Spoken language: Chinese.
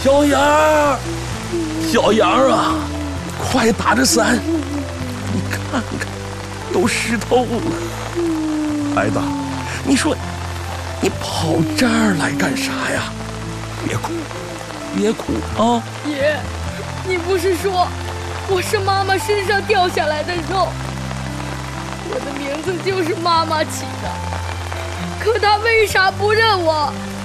小杨，小杨啊，快打着伞！你看看，都湿透了。孩子，你说你跑这儿来干啥呀？别哭，别哭啊！ 爷，你不是说我是妈妈身上掉下来的肉？我的名字就是妈妈起的，可她为啥不认我？